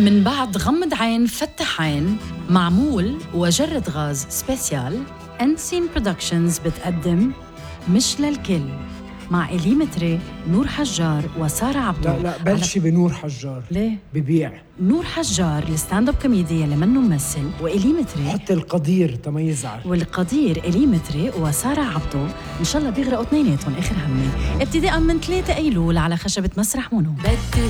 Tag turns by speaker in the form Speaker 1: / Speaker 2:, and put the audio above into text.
Speaker 1: من بعد غمض عين فتح عين، معمول وجرد غاز سبيسيال. أنسين برودكشنز بتقدم مش للكل مع إليمتري، نور حجار وسارة عبدو.
Speaker 2: لا بلشي بنور حجار.
Speaker 1: ليه؟
Speaker 2: ببيع
Speaker 1: نور حجار الستاند اب كوميدي اللي منه ممثل، وإليمتري
Speaker 2: حتى القدير تميز على
Speaker 1: والقدير إليمتري وسارة عبدو. إن شاء الله بيغرقوا اثنيناتهم آخر همي ابتداء من 3 أيلول على خشبة مسرح مونو.
Speaker 3: بدي